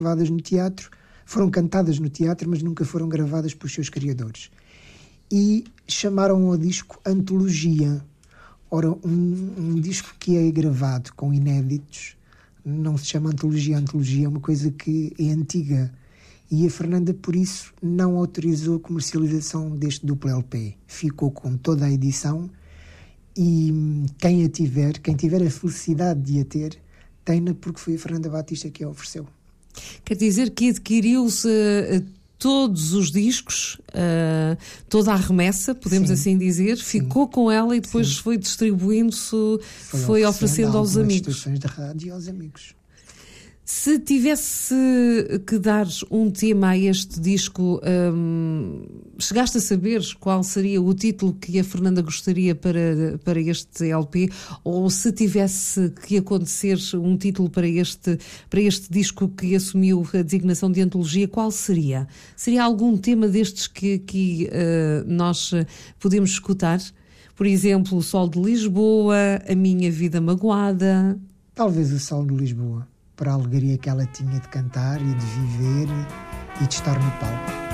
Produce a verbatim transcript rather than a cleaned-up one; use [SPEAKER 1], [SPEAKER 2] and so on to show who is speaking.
[SPEAKER 1] gravadas no teatro, foram cantadas no teatro, mas nunca foram gravadas pelos seus criadores. E chamaram ao disco Antologia. Ora, um, um disco que é gravado com inéditos não se chama Antologia. Antologia é uma coisa que é antiga. E a Fernanda, por isso, não autorizou a comercialização deste duplo L P. Ficou com toda a edição e quem a tiver, quem tiver a felicidade de a ter, tem-na porque foi a Fernanda Batista que a ofereceu.
[SPEAKER 2] Quer dizer que adquiriu-se uh, todos os discos, uh, toda a remessa, podemos Sim. assim dizer, Sim. ficou com ela e depois Sim. foi distribuindo-se, foi, foi oferecendo aos amigos.
[SPEAKER 1] Estações de rádio e aos amigos.
[SPEAKER 2] Se tivesse que dar um tema a este disco, hum, chegaste a saber qual seria o título que a Fernanda gostaria para, para este L P? Ou se tivesse que acontecer um título para este, para este disco que assumiu a designação de antologia, qual seria? Seria algum tema destes que, que uh, nós podemos escutar? Por exemplo, O Sol de Lisboa, A Minha Vida Magoada?
[SPEAKER 1] Talvez O Sol de Lisboa, para a alegria que ela tinha de cantar e de viver e de estar no palco.